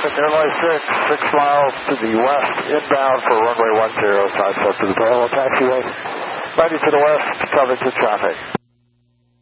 traffic, airline 6 miles to the west, inbound for runway 10, sidestep to the parallel taxiway. 90 to the west, Covington traffic.